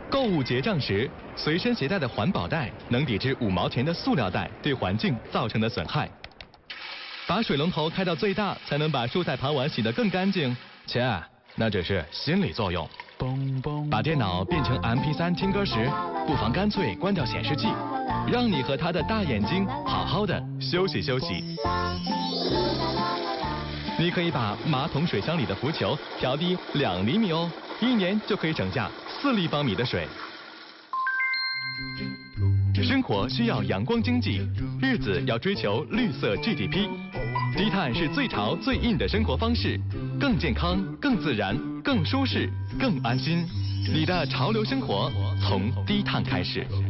购物结账时，随身携带的环保袋能抵制5毛钱的塑料袋对环境造成的损害。把水龙头开到最大，才能把蔬菜盘碗洗得更干净。切，那只是心理作用。把电脑变成 MP3 听歌时，不妨干脆关掉显示器，让你和他的大眼睛好好的休息休息。你可以把马桶水箱里的浮球调低2厘米哦，1年就可以省下4立方米的水。生活需要阳光经济，日子要追求绿色 GDP。低碳是最潮最硬的生活方式，更健康、更自然、更舒适、更安心。你的潮流生活从低碳开始。